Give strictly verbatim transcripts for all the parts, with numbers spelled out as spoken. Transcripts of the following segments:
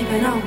keeping on.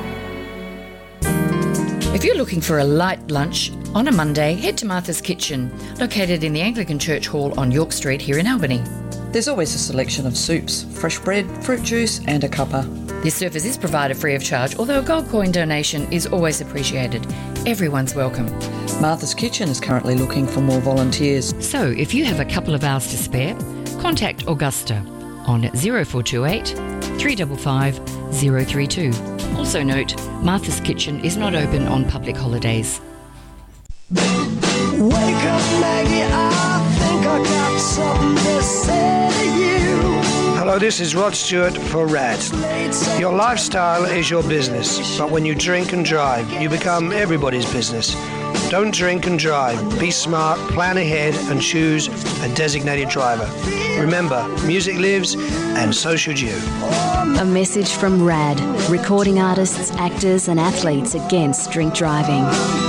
If you're looking for a light lunch on a Monday, head to Martha's Kitchen, located in the Anglican Church Hall on York Street here in Albany. There's always a selection of soups, fresh bread, fruit juice and a cuppa. This service is provided free of charge, although a gold coin donation is always appreciated. Everyone's welcome. Martha's Kitchen is currently looking for more volunteers. So if you have a couple of hours to spare, contact Augusta on zero four two eight, three five five, zero three two. Also note, Martha's Kitchen is not open on public holidays. Wake up, Maggie, I think I got something to say to you. Hello, this is Rod Stewart for R A D. Your lifestyle is your business, but when you drink and drive, you become everybody's business. Don't drink and drive. Be smart, plan ahead, and choose a designated driver. Remember, music lives, and so should you. A message from R A D, recording artists, actors and athletes against drink driving.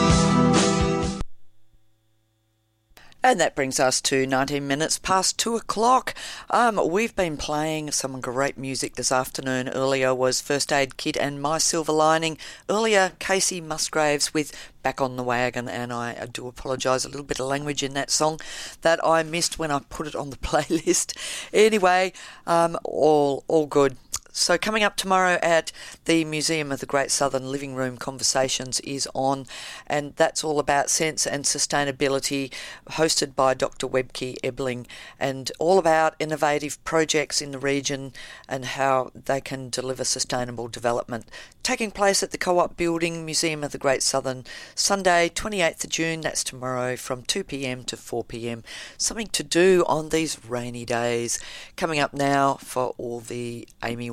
And that brings us to nineteen minutes past two o'clock. Um, we've been playing some great music this afternoon. Earlier was First Aid Kit and My Silver Lining. Earlier, Casey Musgraves with Back on the Wagon, and I, I do apologise, a little bit of language in that song that I missed when I put it on the playlist. Anyway, um, all all good. So coming up tomorrow at the Museum of the Great Southern Living Room, Conversations is on, and that's all about sense and sustainability, hosted by Doctor Webke Ebling, and all about innovative projects in the region and how they can deliver sustainable development. Taking place at the Co-op Building, Museum of the Great Southern, Sunday, twenty-eighth of June, that's tomorrow, from two p.m. to four p.m. Something to do on these rainy days. Coming up now for all the Amy